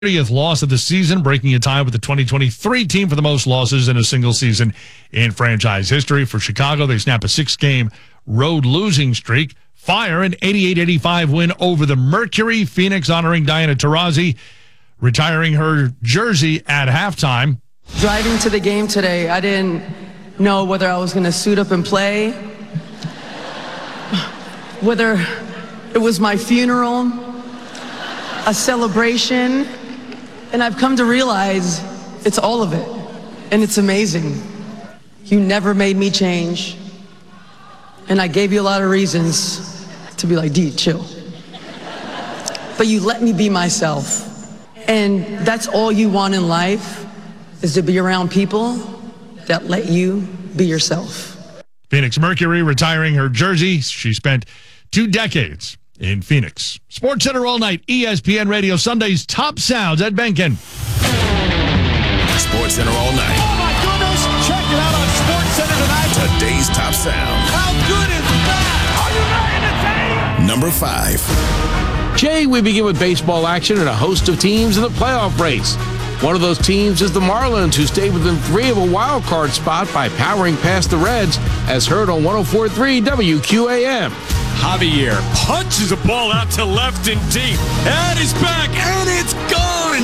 30th loss of the season, breaking a tie with the 2023 team for the most losses in a single season in franchise history. For Chicago, they snap a 6-game road losing streak. Fire an 88-85 win over the Mercury. Phoenix honoring Diana Taurasi, retiring her jersey at halftime. Driving to the game today, I didn't know whether I was going to suit up and play, whether it was my funeral, a celebration, and I've come to realize it's all of it, and it's amazing. You never made me change, and I gave you a lot of reasons to be like, D, chill. But you let me be myself, and that's all you want in life, is to be around people that let you be yourself. Phoenix Mercury retiring her jersey. She spent 2 decades in Phoenix. Sports Center all night. ESPN Radio Sunday's top sounds. Ed Benkin. Sports Center all night. Oh my goodness! Check it out on Sports Center tonight. Today's top sound. How good is that? Are you ready to take? Number 5. Jay, we begin with baseball action and a host of teams in the playoff race. One of those teams is the Marlins, who stayed within 3 of a wild card spot by powering past the Reds, as heard on 104.3 WQAM. Javier punches a ball out to left and deep. And it's back, and it's gone.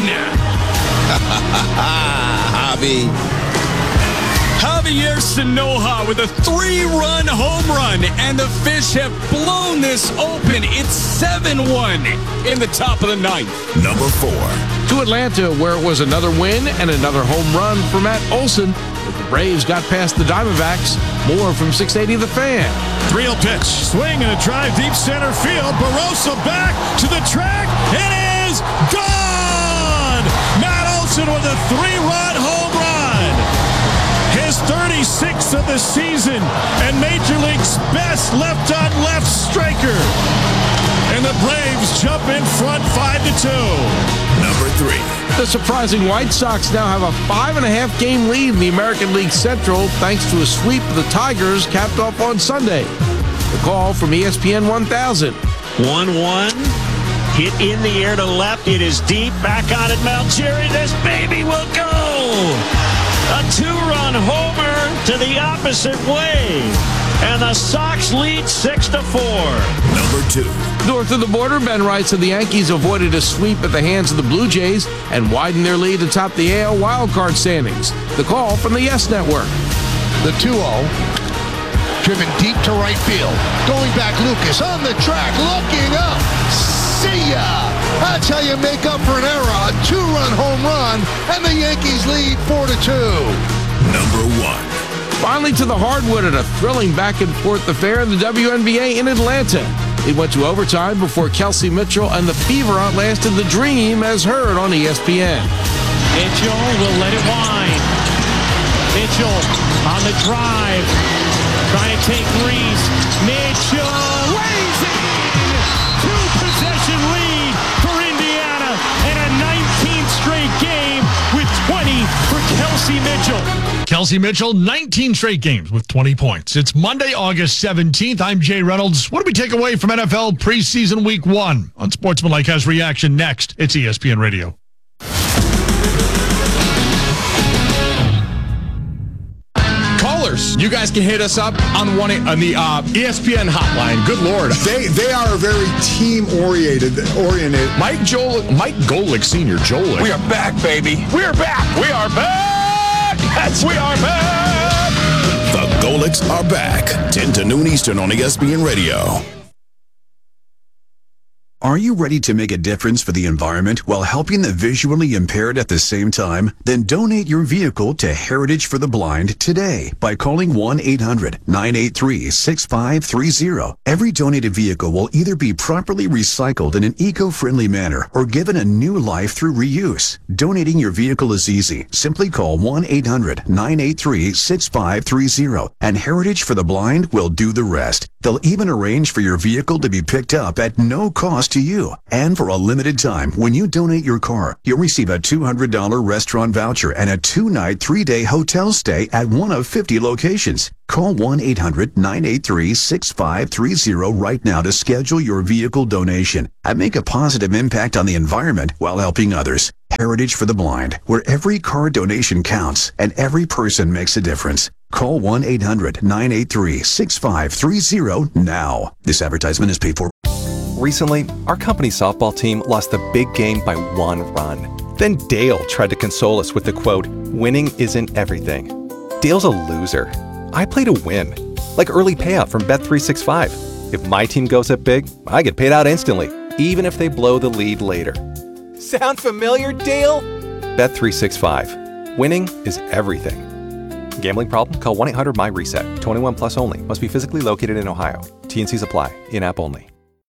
Javier Sanoja with a 3-run home run, and the Fish have blown this open. It's 7-1 in the top of the 9th. Number 4. To Atlanta, where it was another win and another home run for Matt Olson, but the Braves got past the Diamondbacks. More from 680 The Fan. 3-0 pitch. Swing and a drive deep center field. Barossa back to the track. It is gone! Matt Olson with a 3-run home run. His 36th of the season and Major League's best left-on-left striker. And the Braves jump in front 5-2. Number 3. The surprising White Sox now have a 5.5-game lead in the American League Central thanks to a sweep of the Tigers capped off on Sunday. The call from ESPN 1000. 1-1. Hit in the air to left. It is deep. Back on it, Malcheri. This baby will go. A 2-run homer to the opposite way. And the Sox lead 6-4. Number 2. North of the border, Ben writes that the Yankees avoided a sweep at the hands of the Blue Jays and widened their lead atop the AL wildcard standings. The call from the Yes Network. The 2-0, driven deep to right field. Going back, Lucas on the track, looking up. See ya! That's how you make up for an error. A 2-run home run, and the Yankees lead 4-2. Number 1. Finally to the hardwood at a thrilling back-and-forth affair in the WNBA in Atlanta. It went to overtime before Kelsey Mitchell and the Fever outlasted the Dream, as heard on ESPN. Mitchell will let it wind. Mitchell on the drive. Trying to take threes. Mitchell lays it in. 2-possession lead for Indiana. And a 19th straight game with 20 for Kelsey Mitchell. Kelsey Mitchell, 19 straight games with 20 points. It's Monday, August 17th. I'm Jay Reynolds. What do we take away from NFL preseason week 1? On Sportsmanlike has reaction next. It's ESPN Radio. Callers, you guys can hit us up on the ESPN hotline. Good Lord. They are very team-oriented. Mike Golick Sr., Jolick. We are back, baby. We are back. We are back. Yes, we are back. The Golicks are back. 10 to noon Eastern on ESPN Radio. Are you ready to make a difference for the environment while helping the visually impaired at the same time? Then donate your vehicle to Heritage for the Blind today by calling 1-800-983-6530. Every donated vehicle will either be properly recycled in an eco-friendly manner or given a new life through reuse. Donating your vehicle is easy. Simply call 1-800-983-6530 and Heritage for the Blind will do the rest. They'll even arrange for your vehicle to be picked up at no cost to you. And for a limited time, when you donate your car, you'll receive a $200 restaurant voucher and a 2-night, 3-day hotel stay at one of 50 locations. Call 1-800-983-6530 right now to schedule your vehicle donation and make a positive impact on the environment while helping others. Heritage for the Blind, where every card donation counts and every person makes a difference. Call 1-800-983-6530 now. This advertisement is paid for. Recently, our company's softball team lost the big game by 1 run. Then Dale tried to console us with the quote, "Winning isn't everything." Dale's a loser. I play to win. Like early payout from Bet365. If my team goes up big, I get paid out instantly, even if they blow the lead later. Sound familiar, Dale? Bet365. Winning is everything. Gambling problem? Call 1-800-MY-RESET. 21 plus only. Must be physically located in Ohio. T&Cs apply. In-app only.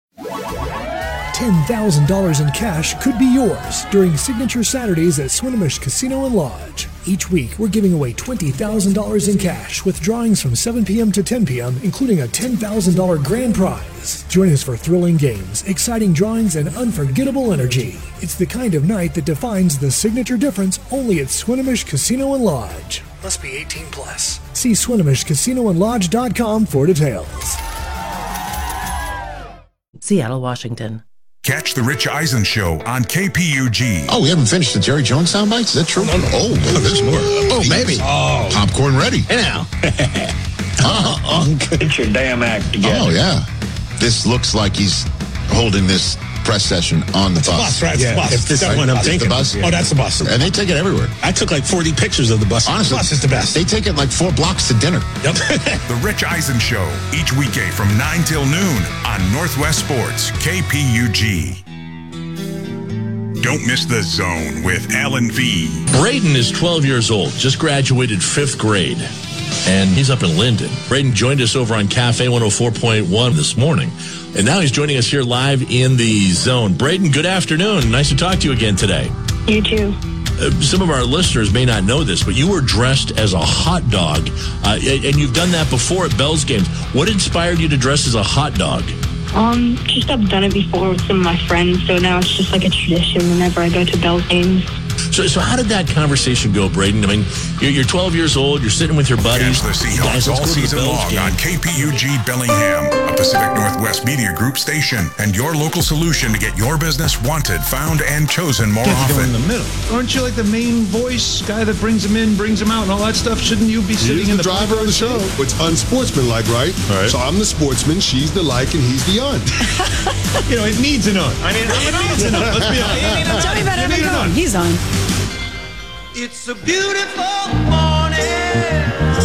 $10,000 in cash could be yours during Signature Saturdays at Swinomish Casino and Lodge. Each week, we're giving away $20,000 in cash with drawings from 7 p.m. to 10 p.m., including a $10,000 grand prize. Join us for thrilling games, exciting drawings, and unforgettable energy. It's the kind of night that defines the signature difference only at Swinomish Casino and Lodge. Must be 18 plus. See SwinomishCasinoandLodge.com for details. Seattle, Washington. Catch the Rich Eisen Show on KPUG. Oh, we haven't finished the Jerry Jones soundbites? Is that true? Oh, there's more. Oh, maybe. Oh. Popcorn ready. Hey now. Get your damn act together. Oh, yeah. This looks like he's holding this press session on the bus. Right? Yeah. It's the bus. That's the one I'm thinking. The bus? Oh, that's the bus. And they take it everywhere. I took like 40 pictures of the bus. Honestly, the bus is the best. They take it like 4 blocks to dinner. Yep. The Rich Eisen Show, each weekday from 9 till noon on Northwest Sports, KPUG. Don't miss The Zone with Alan V. Braden is 12 years old, just graduated 5th grade, and he's up in Linden. Braden joined us over on Cafe 104.1 this morning, and now he's joining us here live in The Zone. Braden, good afternoon. Nice to talk to you again today. You too. Some of our listeners may not know this, but you were dressed as a hot dog, and you've done that before at Bell's games. What inspired you to dress as a hot dog? Just I've done it before with some of my friends, so now it's just like a tradition whenever I go to Bell's games. So how did that conversation go, Braden? I mean, you're 12 years old, you're sitting with your buddies. Catch the Seahawks all season long on KPUG Bellingham, a Pacific Northwest Media Group station, and your local solution to get your business wanted, found, and chosen more often. Go in the middle. Aren't you like the main voice guy that brings them in, brings them out, and all that stuff? Shouldn't you be sitting in the driver of the show? It's unsportsmanlike, right? All right. So I'm the sportsman, she's the like, and he's the un. You know, it needs an un. I mean, it needs an un. Let's be honest. Tell me about Evan Cohen. He's on. It's a beautiful morning.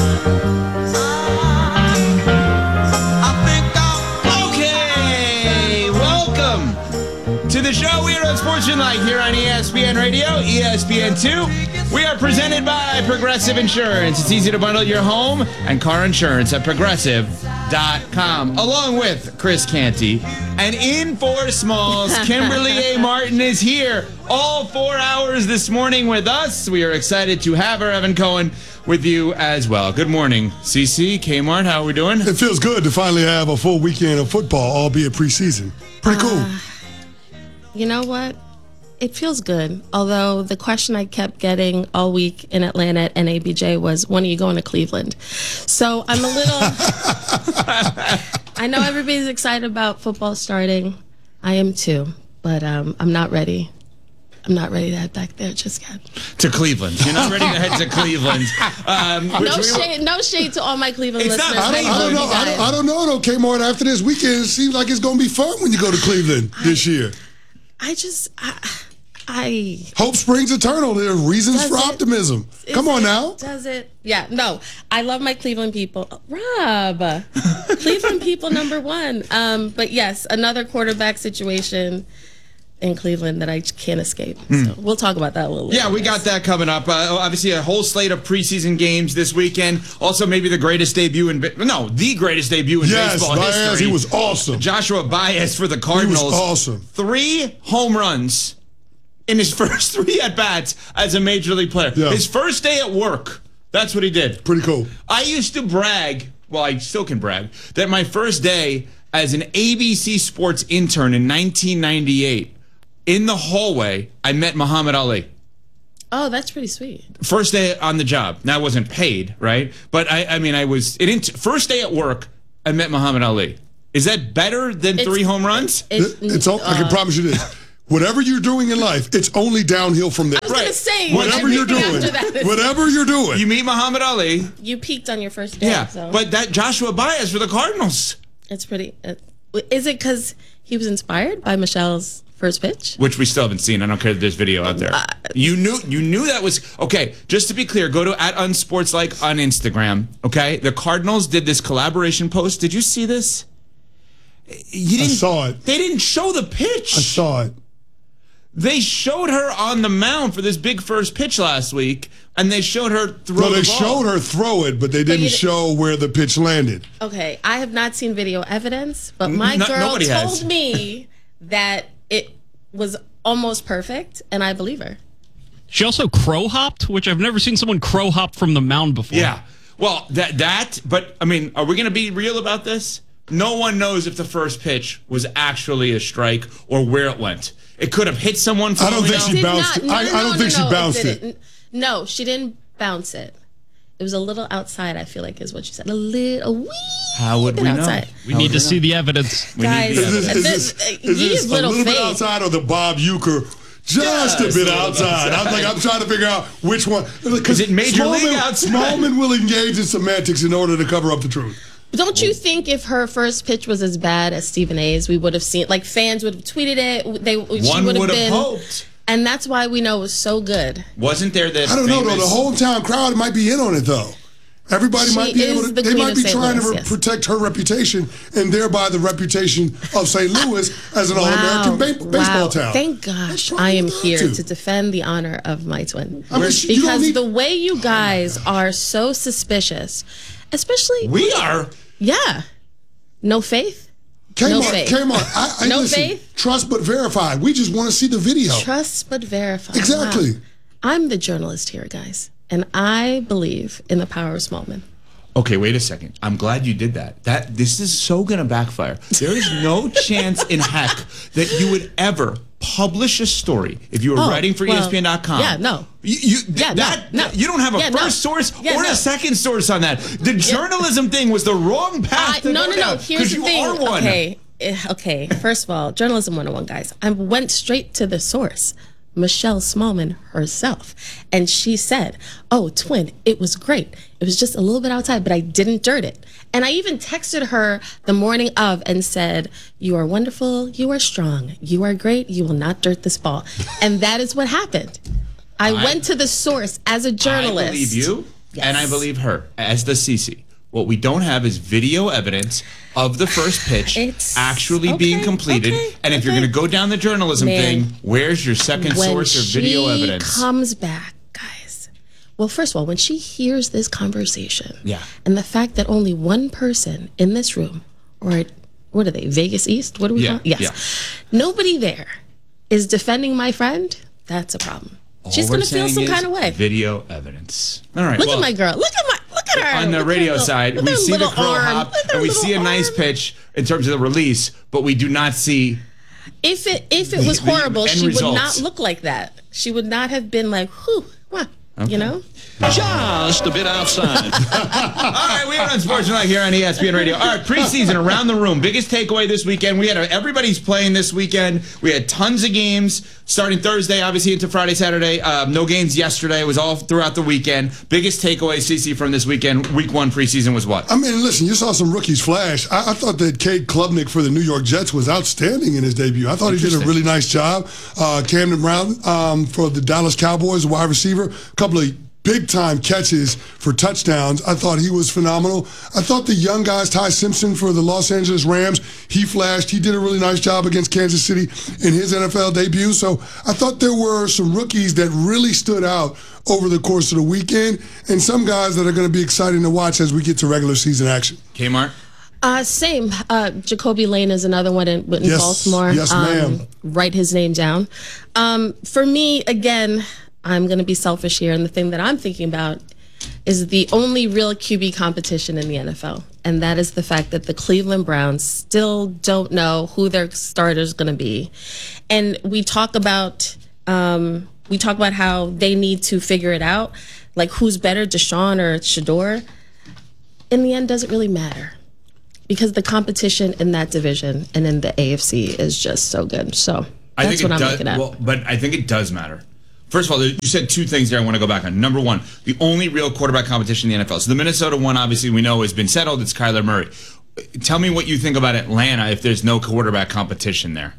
Okay, welcome to the show. We are on Sportsmanlike here on ESPN Radio, ESPN2. We are presented by Progressive Insurance. It's easy to bundle your home and car insurance at Progressive.com. Along with Chris Canty. And in for Smalls, Kimberly A. Martin is here all 4 hours this morning with us. We are excited to have her, Evan Cohen, with you as well. Good morning, CC, Kmart. How are we doing? It feels good to finally have a full weekend of football, albeit preseason. Pretty cool. You know what? It feels good. Although the question I kept getting all week in Atlanta at NABJ was, when are you going to Cleveland? So I'm a little... I know everybody's excited about football starting. I am too. But I'm not ready. I'm not ready to head back there just yet. To Cleveland. You're not ready to head to Cleveland. No shade to all my Cleveland It's listeners. not Cleveland. I don't know, though, Kmart. After this weekend, it seems like it's going to be fun when you go to Cleveland this year. Hope springs eternal. There are reasons for optimism. Come on now. Does it? Yeah, no. I love my Cleveland people. Rob. Cleveland people number one. But yes, another quarterback situation in Cleveland that I can't escape. So we'll talk about that a little later. Yeah, we got that coming up. Obviously, a whole slate of preseason games this weekend. Also, maybe the greatest debut in the greatest debut in baseball history. He was awesome. Joshua Baez for the Cardinals. He was awesome. 3 home runs in his first 3 at-bats as a major league player. Yeah. His first day at work, that's what he did. Pretty cool. I used to brag, well, I still can brag, that my first day as an ABC Sports intern in 1998, in the hallway, I met Muhammad Ali. Oh, that's pretty sweet. First day on the job. Now, I wasn't paid, right? But, I was... First day at work, I met Muhammad Ali. Is that better than 3 home runs? I can promise you this. Whatever you're doing in life, it's only downhill from there. I was going to say, whatever you're doing, whatever you're doing. You meet Muhammad Ali. You peaked on your first day. Yeah, so. but that Joshua Baez for the Cardinals. It's pretty. Is it because he was inspired by Michelle's first pitch? Which we still haven't seen. I don't care if there's video out there. You knew that was okay. Just to be clear, go to @unsportslike on Instagram. Okay, the Cardinals did this collaboration post. Did you see this? I saw it. They didn't show the pitch. I saw it. They showed her on the mound for this big first pitch last week, and they showed her throw the ball. They showed her throw it, but they didn't show where the pitch landed. Okay, I have not seen video evidence, but my girl told me that it was almost perfect, and I believe her. She also crow hopped, which I've never seen someone crow hop from the mound before. Yeah. Well, but I mean, are we going to be real about this? No one knows if the first pitch was actually a strike or where it went. It could have hit someone. I don't think she bounced it. I don't think she bounced it. No, she didn't bounce it. It was a little outside, I feel like is what she said. A wee How would bit we outside. know? We need to see the evidence. Guys, is this a little bit outside or the Bob Uecker? Just a bit outside. I'm trying to figure out which one. Is it Major League outside? Smallman will engage in semantics in order to cover up the truth. Don't you think if her first pitch was as bad as Stephen A's, we would have seen, like, fans would have tweeted it. She would have been hoped. And that's why we know it was so good. Wasn't there that I don't know, though. The hometown crowd might be in on it, though. Everybody might be able to. They might be trying to protect her reputation and thereby the reputation of St. Louis as an All-American baseball town. Thank gosh I am here to defend the honor of my twin. Because the way you guys are so suspicious, especially... We are? Yeah. No faith? No faith. Kmart, no listen, faith? Trust but verify. We just want to see the video. Trust but verify. Exactly. Wow. I'm the journalist here, guys. And I believe in the power of small men. Okay, wait a second. I'm glad you did that. This is so going to backfire. There is no chance in heck that you would ever publish a story if you were writing for ESPN.com. Yeah, no. You don't have a first source or a second source on that. The journalism thing was the wrong path to go down. Here's the thing. Are one. Okay. First of all, journalism 101, guys. I went straight to the source. Michelle Smallman herself. And she said, oh, twin, it was great. It was just a little bit outside, but I didn't dirt it. And I even texted her the morning of and said, you are wonderful. You are strong. You are great. You will not dirt this ball. And that is what happened. I went to the source as a journalist. I believe you, and I believe her, as the CC. What we don't have is video evidence of the first pitch actually being completed. And if you're going to go down the journalism thing, where's your second source or video evidence? When she comes back, guys. Well, first of all, when she hears this conversation, and the fact that only one person in this room, or what are they, Vegas East? What do we call it? Yes. Yeah. Nobody there is defending my friend. That's a problem. She's going to feel some kind of way. Video evidence. All right. Look at my girl. Look at her. On the radio side, we see the crow hop, and we see a nice pitch in terms of the release, but we do not see. If it was horrible, she would not look like that. She would not have been like, whew, what, you know? Just a bit outside. All right, we are on Sports Tonight here on ESPN Radio. All right, preseason around the room. Biggest takeaway this weekend. We had everybody's playing this weekend. We had tons of games starting Thursday, obviously into Friday, Saturday. No games yesterday. It was all throughout the weekend. Biggest takeaway, CC, from this weekend, week one preseason was what? I mean, listen, you saw some rookies flash. I thought that Cade Klubnik for the New York Jets was outstanding in his debut. I thought he did a really nice job. Camden Brown for the Dallas Cowboys, wide receiver. A couple of big-time catches for touchdowns. I thought he was phenomenal. I thought the young guys, Ty Simpson for the Los Angeles Rams, he flashed. He did a really nice job against Kansas City in his NFL debut. So I thought there were some rookies that really stood out over the course of the weekend, and some guys that are going to be exciting to watch as we get to regular season action. Kmart? Same. Jacoby Lane is another one in Baltimore. Yes, ma'am. Write his name down. For me, again, I'm going to be selfish here, and the thing that I'm thinking about is the only real QB competition in the NFL, and that is the fact that the Cleveland Browns still don't know who their starter is going to be. And we talk about how they need to figure it out, like who's better, Deshaun or Shador. In the end, does it really matter? Because the competition in that division and in the AFC is just so good. So That's what I'm looking at. Well, but I think it does matter. First of all, you said two things there I want to go back on. Number one, the only real quarterback competition in the NFL. So the Minnesota one, obviously, we know has been settled. It's Kyler Murray. Tell me what you think about Atlanta if there's no quarterback competition there.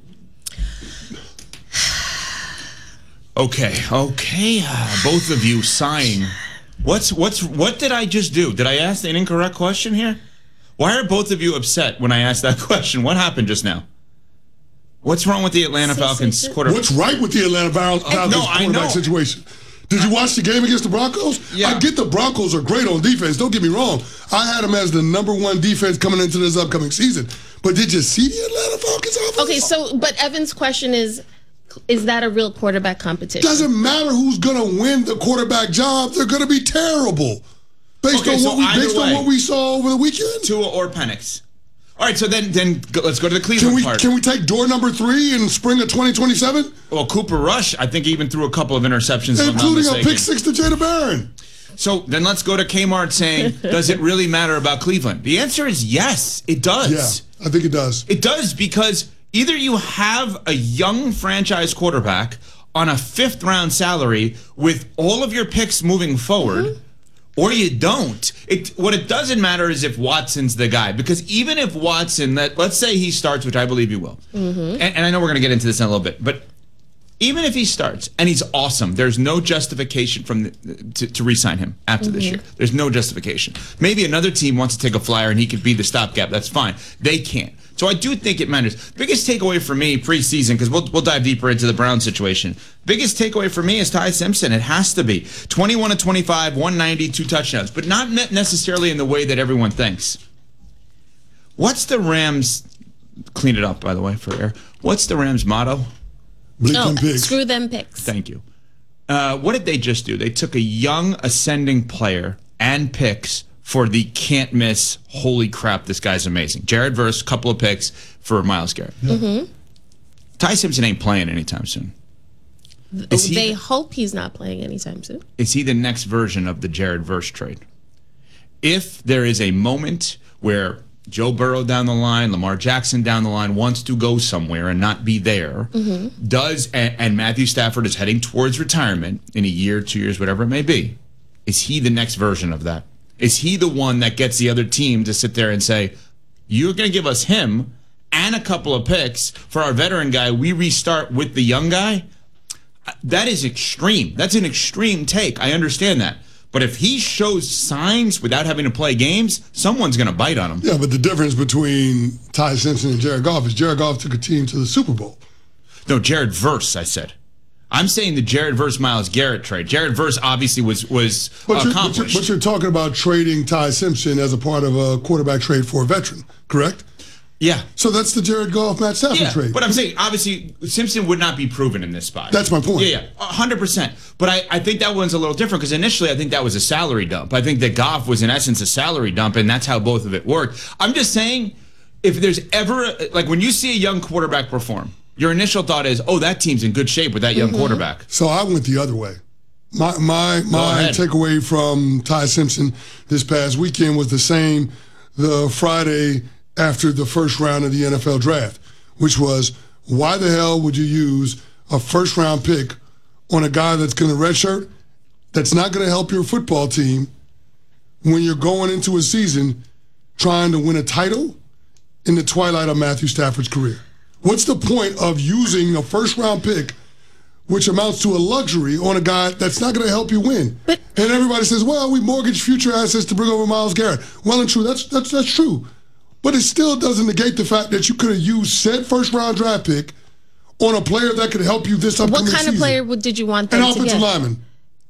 Okay. Both of you sighing. What did I just do? Did I ask an incorrect question here? Why are both of you upset when I asked that question? What happened just now? What's wrong with the Atlanta Falcons quarterback? What's right with the Atlanta Falcons quarterback situation? Did you watch the game against the Broncos? Yeah. I get the Broncos are great on defense. Don't get me wrong. I had them as the number one defense coming into this upcoming season. But did you see the Atlanta Falcons offense? Okay, but Evan's question is that a real quarterback competition? Doesn't matter who's going to win the quarterback job. They're going to be terrible. Based on what we saw over the weekend? Tua or Penix. All right, so then let's go to the Cleveland part. Can we take door number 3 in spring of 2027? Well, Cooper Rush, I think, even threw a couple of interceptions, including a pick 6 to Jada Barron. So then let's go to Kmart saying, does it really matter about Cleveland? The answer is yes, it does. Yeah, I think it does. It does because either you have a young franchise quarterback on a 5th-round salary with all of your picks moving forward, or you don't. What it doesn't matter is if Watson's the guy. Because even if Watson, let's say he starts, which I believe he will, and I know we're going to get into this in a little bit, but even if he starts and he's awesome, there's no justification to re-sign him after this year. There's no justification. Maybe another team wants to take a flyer and he could be the stopgap. That's fine. They can't. So I do think it matters. Biggest takeaway for me preseason, because we'll dive deeper into the Browns situation. Biggest takeaway for me is Ty Simpson. It has to be 21 of 25, 190, 2 touchdowns, but not necessarily in the way that everyone thinks. What's the Rams? Clean it up, by the way, for air. What's the Rams' motto? Screw them picks. Thank you. What did they just do? They took a young ascending player and picks for the can't miss, holy crap, this guy's amazing. Jared Verse, couple of picks for Myles Garrett. Ty Simpson ain't playing anytime soon. They hope he's not playing anytime soon. Is he the next version of the Jared Verse trade? If there is a moment where Joe Burrow down the line, Lamar Jackson down the line wants to go somewhere and not be there, and Matthew Stafford is heading towards retirement in a year, 2 years, whatever it may be, is he the next version of that? Is he the one that gets the other team to sit there and say, you're going to give us him and a couple of picks for our veteran guy, we restart with the young guy? That is extreme. That's an extreme take. I understand that. But if he shows signs without having to play games, someone's going to bite on him. Yeah, but the difference between Ty Simpson and Jared Goff is Jared Goff took a team to the Super Bowl. No, Jared Verse, I said. I'm saying the Jared Verse Myles Garrett trade. Jared Verse obviously was accomplished. But you're talking about trading Ty Simpson as a part of a quarterback trade for a veteran, correct? Yeah. So that's the Jared Goff, Matt Stafford trade. But I'm saying, obviously, Simpson would not be proven in this spot. That's my point. Yeah, 100%. But I think that one's a little different because initially I think that was a salary dump. I think that Goff was in essence a salary dump, and that's how both of it worked. I'm just saying, if there's ever, like when you see a young quarterback perform, your initial thought is, oh, that team's in good shape with that young quarterback. So I went the other way. My takeaway from Ty Simpson this past weekend was the same the Friday after the first round of the NFL draft, which was, why the hell would you use a first-round pick on a guy that's going to redshirt, that's not going to help your football team when you're going into a season trying to win a title in the twilight of Matthew Stafford's career? What's the point of using a first-round pick, which amounts to a luxury, on a guy that's not going to help you win? And everybody says, well, we mortgage future assets to bring over Myles Garrett. Well and true, that's true. But it still doesn't negate the fact that you could have used said first-round draft pick on a player that could help you this upcoming season. What kind of player did you want them to get? An offensive lineman.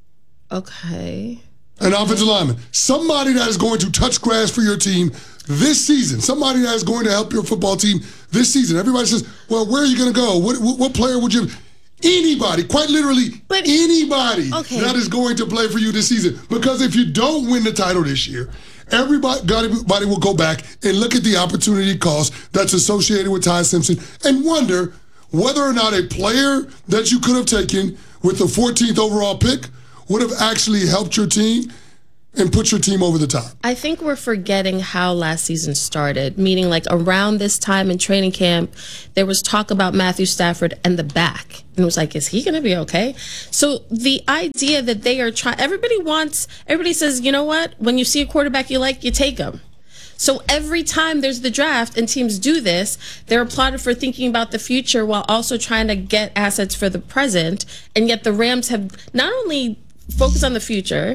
Okay. An offensive lineman. Somebody that is going to touch grass for your team this season. Somebody that is going to help your football team this season. Everybody says, well, where are you going to go? What player would you... Anybody, quite literally anybody that is going to play for you this season. Because if you don't win the title this year, everybody will go back and look at the opportunity cost that's associated with Ty Simpson and wonder whether or not a player that you could have taken with the 14th overall pick would have actually helped your team and put your team over the top. I think we're forgetting how last season started, meaning like around this time in training camp, there was talk about Matthew Stafford and the back. And it was like, is he going to be okay? So the idea that they are trying, everybody says, you know what? When you see a quarterback you like, you take him. So every time there's the draft and teams do this, they're applauded for thinking about the future while also trying to get assets for the present. And yet the Rams have not only focused on the future,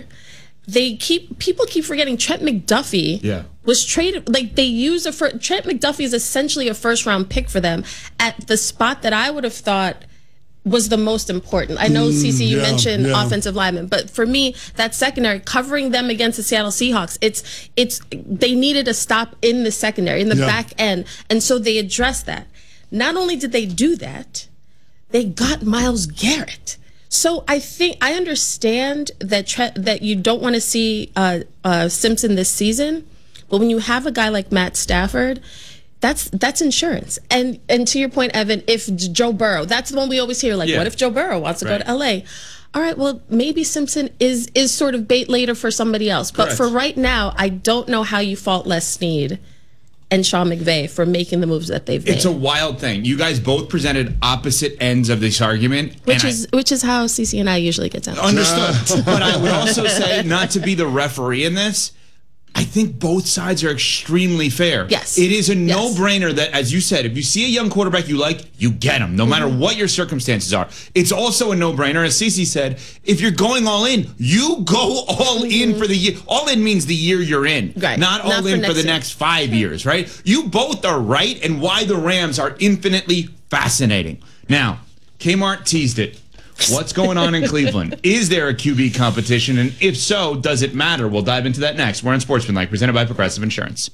people keep forgetting Trent McDuffie was traded. Like they use Trent McDuffie is essentially a first-round pick for them at the spot that I would have thought was the most important. I know, CeCe, you mentioned offensive linemen, but for me, that secondary, covering them against the Seattle Seahawks, they needed a stop in the secondary, in the back end, and so they addressed that. Not only did they do that, they got Myles Garrett. So I think I understand that you don't want to see Simpson this season, but when you have a guy like Matt Stafford, that's insurance. And to your point, Evan, if Joe Burrow, that's the one we always hear, like, what if Joe Burrow wants to go to LA? All right, well, maybe Simpson is sort of bait later for somebody else. But for right now, I don't know how you fault Les Snead and Sean McVay for making the moves that they've made. It's a wild thing. You guys both presented opposite ends of this argument. Which is how CeCe and I usually get down. Understood. But I would also say, not to be the referee in this, I think both sides are extremely fair. Yes. It is a no-brainer that, as you said, if you see a young quarterback you like, you get him, no matter what your circumstances are. It's also a no-brainer, as CeCe said, if you're going all in, you go all in for the year. All in means the year you're in, not all in for the next 5 years, right? You both are right, and why the Rams are infinitely fascinating. Now, Kmart teased it. What's going on in Cleveland? Is there a QB competition? And if so, does it matter? We'll dive into that next. We're on Sportsmanlike, presented by Progressive Insurance.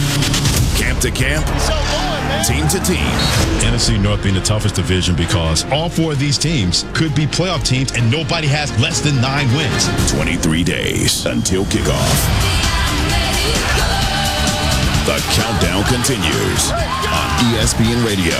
Camp to camp, team to team. NFC North being the toughest division because all four of these teams could be playoff teams and nobody has less than 9 wins. 23 days until kickoff. The countdown continues on ESPN Radio.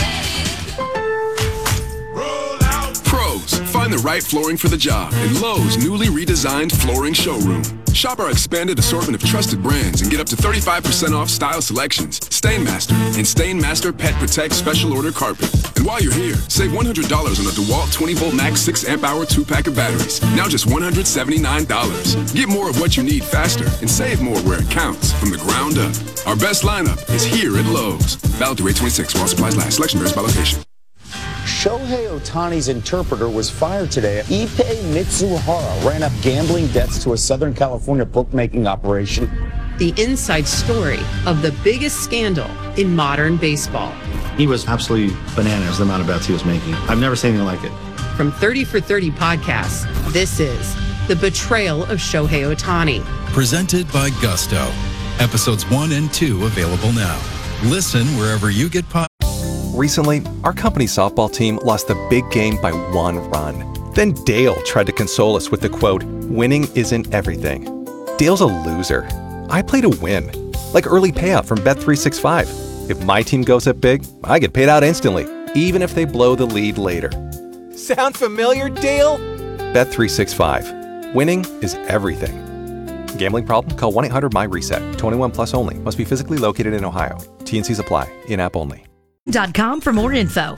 Find the right flooring for the job in Lowe's newly redesigned flooring showroom. Shop our expanded assortment of trusted brands and get up to 35% off style selections, Stainmaster, and Stainmaster Pet Protect Special Order Carpet. And while you're here, save $100 on a DeWalt 20-volt max 6-amp-hour 2-pack of batteries. Now just $179. Get more of what you need faster and save more where it counts from the ground up. Our best lineup is here at Lowe's. Valid through 8/26 while supplies last. Selection varies by location. Shohei Ohtani's interpreter was fired today. Ippei Mitsuhara ran up gambling debts to a Southern California bookmaking operation. The inside story of the biggest scandal in modern baseball. He was absolutely bananas, the amount of bets he was making. I've never seen anything like it. From 30 for 30 podcasts, this is The Betrayal of Shohei Ohtani. Presented by Gusto. Episodes 1 and 2 available now. Listen wherever you get podcasts. Recently, our company softball team lost the big game by 1 run. Then Dale tried to console us with the quote, "Winning isn't everything." Dale's a loser. I play to win. Like early payout from Bet365. If my team goes up big, I get paid out instantly, even if they blow the lead later. Sound familiar, Dale? Bet365. Winning is everything. Gambling problem? Call 1-800-MY-RESET. 21 plus only. Must be physically located in Ohio. T&Cs apply. In-app only. .com for more info.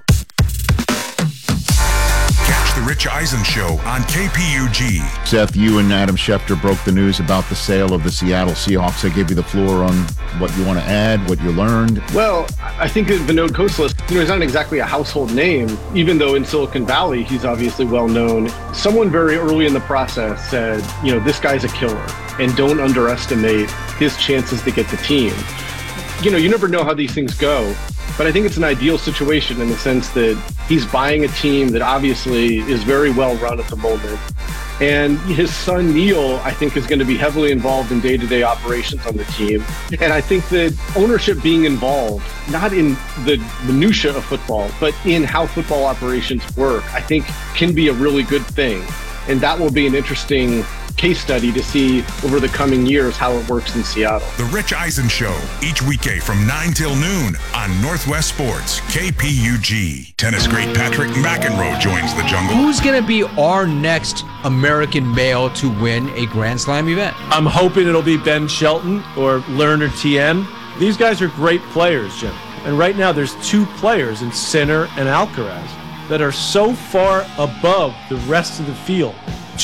Catch the Rich Eisen Show on KPUG. Seth, you and Adam Schefter broke the news about the sale of the Seattle Seahawks. I gave you the floor on what you want to add, what you learned. Well, I think Vinod Khosla, he's not exactly a household name, even though in Silicon Valley, he's obviously well known. Someone very early in the process said, this guy's a killer, and don't underestimate his chances to get the team. You never know how these things go. But I think it's an ideal situation in the sense that he's buying a team that obviously is very well run at the moment. And his son, Neil, I think is going to be heavily involved in day-to-day operations on the team. And I think that ownership being involved, not in the minutia of football, but in how football operations work, I think can be a really good thing. And that will be an interesting case study to see over the coming years how it works in Seattle. The Rich Eisen Show, each weekday from 9 till noon on Northwest Sports, KPUG. Tennis great Patrick McEnroe joins the jungle. Who's going to be our next American male to win a Grand Slam event? I'm hoping it'll be Ben Shelton or Lerner TM. These guys are great players, Jim. And right now there's two players in Sinner and Alcaraz that are so far above the rest of the field